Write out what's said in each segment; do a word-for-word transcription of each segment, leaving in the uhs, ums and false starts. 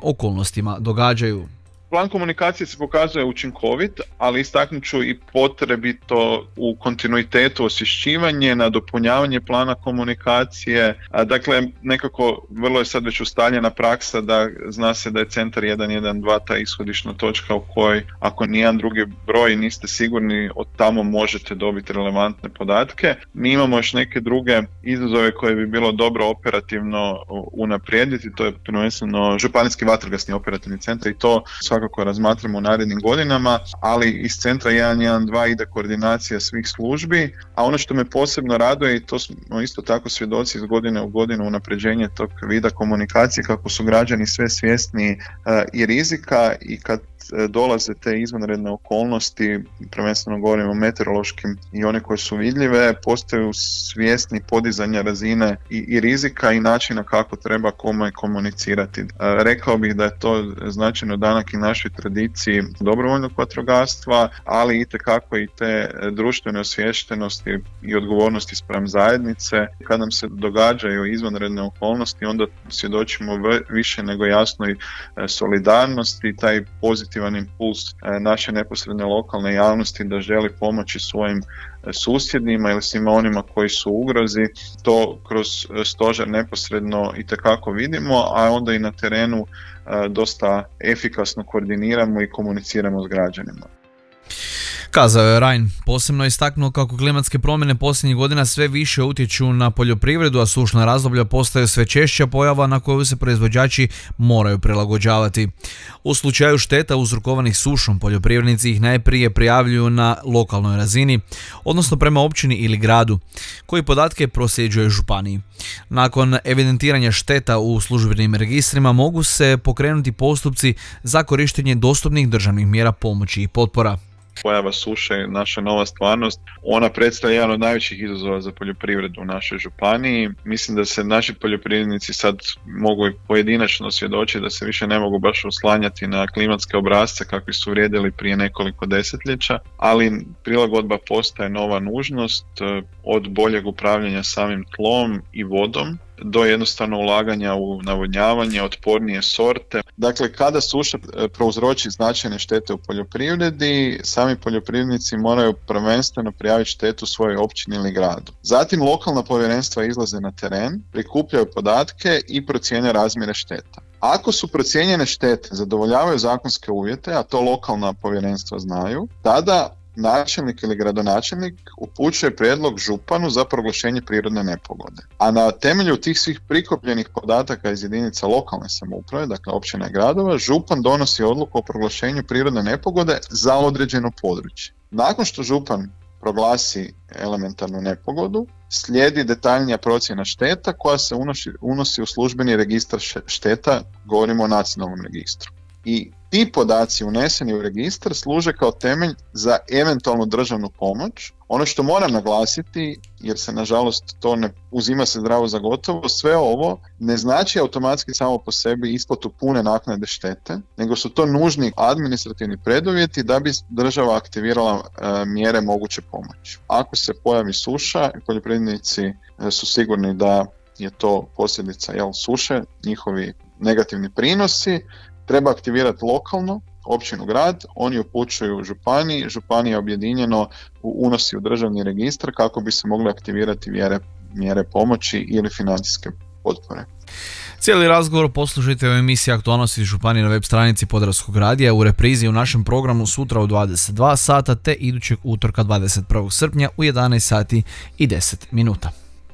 okolnostima događaju. Plan komunikacije se pokazuje učinkovit, ali istaknut ću i potrebito u kontinuitetu osvješćivanje, nadopunjavanje plana komunikacije. Dakle, nekako vrlo je sad već ustaljena praksa da zna se da je centar jedan jedan dva ta ishodišna točka u kojoj ako nijedan drugi broj niste sigurni, od tamo možete dobiti relevantne podatke. Mi imamo još neke druge izazove koje bi bilo dobro operativno unaprijediti, to je prvenstveno županijski vatrogasni operativni centar i to svakako razmatramo u narednim godinama, ali iz centra jedan jedan dva ide koordinacija svih službi, a ono što me posebno raduje, i to smo isto tako svjedoci iz godine u godinu unapređenje tog vida komunikacije, kako su građani sve svjesni uh, i rizika, i kad dolaze te izvanredne okolnosti, prvenstveno govorimo o meteorološkim i one koje su vidljive, postaju svjesni podizanja razine i, i rizika i načina kako treba kome komunicirati. E, rekao bih da je to značajno danak i našoj tradiciji dobrovoljnog vatrogastva, ali itekako i te društvene osviještenosti i odgovornosti spram zajednice. Kad nam se događaju izvanredne okolnosti, onda svjedočimo više nego jasnoj solidarnosti, taj pozitivni impuls naše neposredne lokalne javnosti da želi pomoći svojim susjedima ili svima onima koji su u ugrozi. To kroz stožer neposredno itekako vidimo, a onda i na terenu dosta efikasno koordiniramo i komuniciramo s građanima. Kazao je Rein. Posebno je istaknuo kako klimatske promjene posljednjih godina sve više utječu na poljoprivredu, a sušna razdoblja postaju sve češća pojava na koju se proizvođači moraju prilagođavati. U slučaju šteta uzrokovanih sušom, poljoprivrednici ih najprije prijavljuju na lokalnoj razini, odnosno prema općini ili gradu, koji podatke prosljeđuje županiji. Nakon evidentiranja šteta u službenim registrima mogu se pokrenuti postupci za korištenje dostupnih državnih mjera pomoći i potpora. Pojava suše je naša nova stvarnost. Ona predstavlja jedan od najvećih izazova za poljoprivredu u našoj županiji. Mislim da se naši poljoprivrednici sad mogu i pojedinačno svjedočiti da se više ne mogu baš oslanjati na klimatske obrasce kakvi su vrijedili prije nekoliko desetljeća, ali prilagodba postaje nova nužnost, od boljeg upravljanja samim tlom i vodom do jednostavno ulaganja u navodnjavanje, otpornije sorte. Dakle, kada suša prouzroči značajne štete u poljoprivredi, sami poljoprivrednici moraju prvenstveno prijaviti štetu svojoj općini ili gradu. Zatim lokalna povjerenstva izlaze na teren, prikupljaju podatke i procijene razmjere šteta. Ako su procijenjene štete zadovoljavaju zakonske uvjete, a to lokalna povjerenstva znaju, tada načelnik ili gradonačelnik upućuje prijedlog županu za proglašenje prirodne nepogode. A na temelju tih svih prikupljenih podataka iz jedinica lokalne samouprave, dakle općina i gradova, župan donosi odluku o proglašenju prirodne nepogode za određeno područje. Nakon što župan proglasi elementarnu nepogodu, slijedi detaljnija procjena šteta koja se unosi, unosi u službeni registar šteta, govorimo o nacionalnom registru. I ti podaci uneseni u registar služe kao temelj za eventualnu državnu pomoć. Ono što moram naglasiti, jer se nažalost to ne uzima se zdravo za gotovo, sve ovo ne znači automatski samo po sebi isplatu pune naknade štete, nego su to nužni administrativni preduvjeti da bi država aktivirala e, mjere moguće pomoći. Ako se pojavi suša, poljoprivrednici e, su sigurni da je to posljedica jel, suše, njihovi negativni prinosi, treba aktivirati lokalno, općinu, grad, oni upućuju županiji, županija objedinjeno unosi u državni registar kako bi se mogle aktivirati mjere, mjere pomoći ili financijske potpore. Cijeli razgovor poslušajte u emisiji Aktualnosti županije na web stranici Podravskog radija, u reprizi u našem programu sutra u dvadeset dva sata te idućeg utorka dvadeset prvog srpnja u jedanaest sati i deset minuta.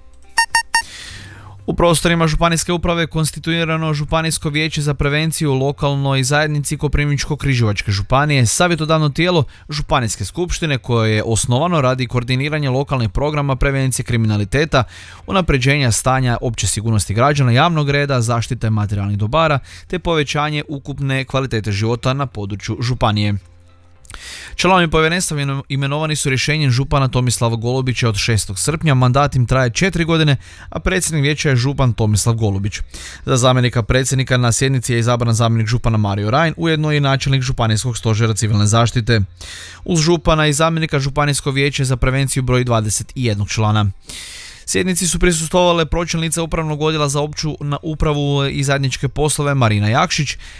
U prostorima županijske uprave konstituirano Županijsko vijeće za prevenciju u lokalnoj zajednici Koprivničko-križevačke županije, savjetodavno tijelo Županijske skupštine koje je osnovano radi koordiniranja lokalnih programa prevencije kriminaliteta, unapređenja stanja opće sigurnosti građana, javnog reda, zaštite materijalnih dobara te povećanje ukupne kvalitete života na području županije. Članovi povjerenstva imenovani su rješenjem župana Tomislava Golubića od šestog srpnja, mandat im traje četiri godine, a predsjednik vijeća je župan Tomislav Golubić. Za zamjenika predsjednika na sjednici je izabran zamjenik župana Mario Rein, ujedno i načelnik Županijskog stožera civilne zaštite. Uz župana i zamjenika Županijsko vijeće za prevenciju broji dvadeset jedan člana. Sjednici su prisustvovale pročelnica upravnog odjela za opću upravu i zajedničke poslove Marina Jakšić,